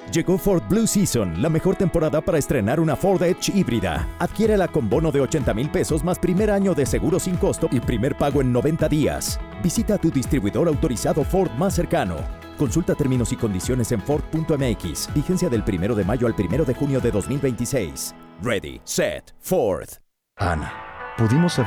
Llegó Ford Blue Season, la mejor temporada para estrenar una Ford Edge híbrida. Adquiérela con bono de 80,000 pesos más primer año de seguro sin costo y primer pago en 90 días. Visita tu distribuidor autorizado Ford más cercano. Consulta términos y condiciones en Ford.mx. Vigencia del 1 de mayo al 1 de junio de 2026. Ready, set, Ford. Ana, pudimos